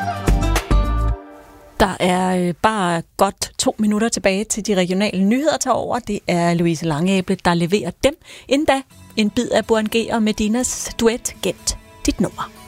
Der er bare godt 2 minutter tilbage til de regionale nyheder tager over. Det er Louise Langæble, der leverer dem. Inden da en bid af Burhan G og Medinas duet Gemt dit nummer.